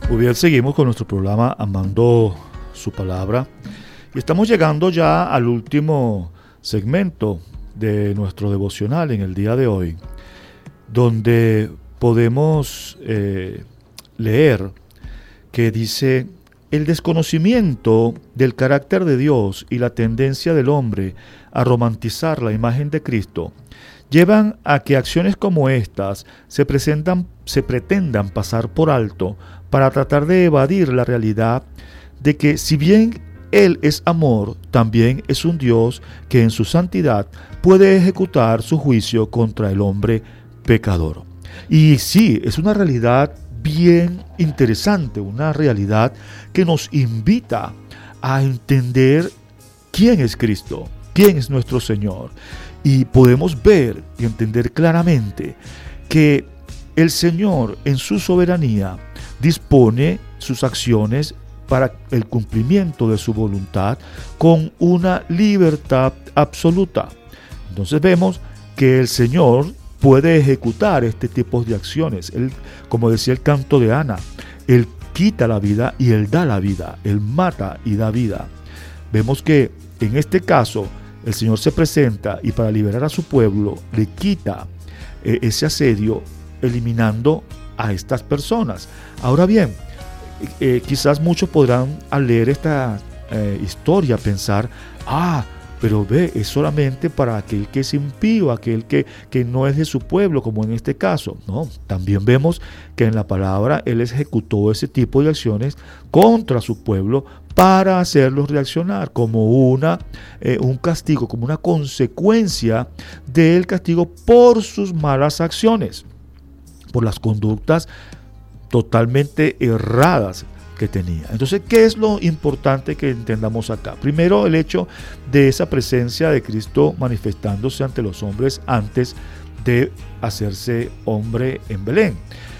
Muy bien, seguimos con nuestro programa Amando su Palabra y estamos llegando ya al último segmento de nuestro devocional en el día de hoy, donde podemos leer que dice: el desconocimiento del carácter de Dios y la tendencia del hombre a romantizar la imagen de Cristo llevan a que acciones como estas se pretendan pasar por alto para tratar de evadir la realidad de que, si bien Él es amor, también es un Dios que en su santidad puede ejecutar su juicio contra el hombre pecador. Y sí, es una realidad bien interesante, una realidad que nos invita a entender quién es Cristo, quién es nuestro Señor. Y podemos ver y entender claramente que el Señor, en su soberanía, dispone sus acciones para el cumplimiento de su voluntad con una libertad absoluta. Entonces vemos que el Señor puede ejecutar este tipo de acciones. Él, como decía el canto de Ana, Él quita la vida y Él da la vida. Él mata y da vida. Vemos que en este caso el Señor se presenta y para liberar a su pueblo le quita ese asedio, eliminando a estas personas. Ahora bien, quizás muchos podrán, al leer esta historia, pensar: pero ve, es solamente para aquel que es impío, aquel que no es de su pueblo, como en este caso. No, también vemos que en la palabra Él ejecutó ese tipo de acciones contra su pueblo para hacerlos reaccionar como un castigo, como una consecuencia del castigo por sus malas acciones, por las conductas totalmente erradas que tenía. Entonces, ¿qué es lo importante que entendamos acá? Primero, el hecho de esa presencia de Cristo manifestándose ante los hombres antes de hacerse hombre en Belén.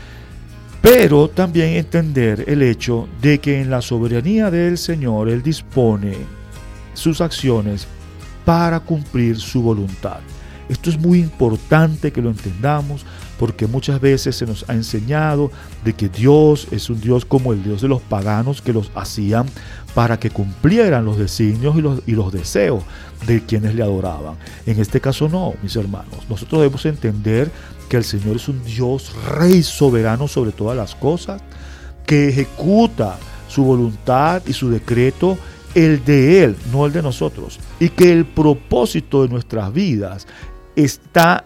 Pero también entender el hecho de que en la soberanía del Señor Él dispone sus acciones para cumplir su voluntad. Esto es muy importante que lo entendamos, porque muchas veces se nos ha enseñado de que Dios es un Dios como el Dios de los paganos, que los hacían para que cumplieran los designios y los deseos de quienes le adoraban. En este caso no, mis hermanos. Nosotros debemos entender que el Señor es un Dios Rey soberano sobre todas las cosas, que ejecuta su voluntad y su decreto, el de Él, no el de nosotros, y que el propósito de nuestras vidas está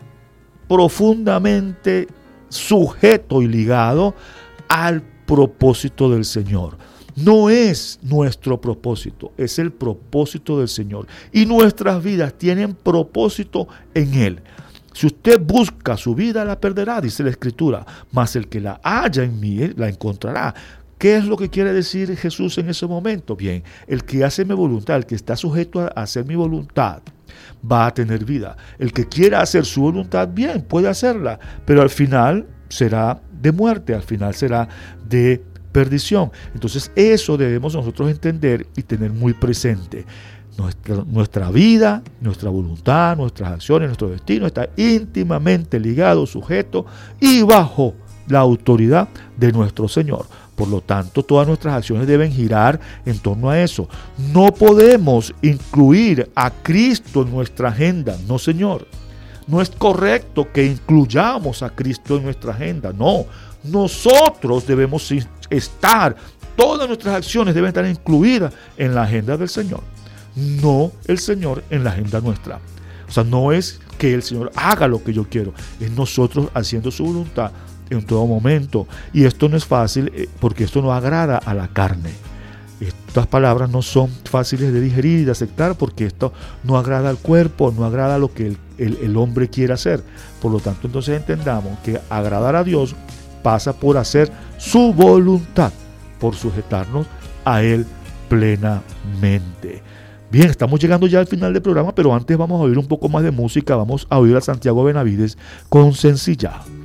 profundamente sujeto y ligado al propósito del Señor. No es nuestro propósito, es el propósito del Señor. Y nuestras vidas tienen propósito en Él. Si usted busca su vida, la perderá, dice la Escritura, mas el que la halla en mí, la encontrará. ¿Qué es lo que quiere decir Jesús en ese momento? Bien, el que hace mi voluntad, el que está sujeto a hacer mi voluntad, va a tener vida. El que quiera hacer su voluntad, bien, puede hacerla, pero al final será de muerte, al final será de perdición. Entonces eso debemos nosotros entender y tener muy presente. Nuestra vida, nuestra voluntad, nuestras acciones, nuestro destino está íntimamente ligado, sujeto y bajo la autoridad de nuestro Señor. Por lo tanto, todas nuestras acciones deben girar en torno a eso. No podemos incluir a Cristo en nuestra agenda. No, Señor. No es correcto que incluyamos a Cristo en nuestra agenda. No. Nosotros debemos estar, todas nuestras acciones deben estar incluidas en la agenda del Señor. No el Señor en la agenda nuestra. O sea, no es que el Señor haga lo que yo quiero. Es nosotros haciendo su voluntad en todo momento. Y esto no es fácil porque esto no agrada a la carne. Estas palabras no son fáciles de digerir y de aceptar porque esto no agrada al cuerpo, no agrada a lo que el hombre quiere hacer. Por lo tanto, entonces entendamos que agradar a Dios pasa por hacer su voluntad, por sujetarnos a Él plenamente. Bien, estamos llegando ya al final del programa, pero antes vamos a oír un poco más de música. Vamos a oír a Santiago Benavides con Sencilla.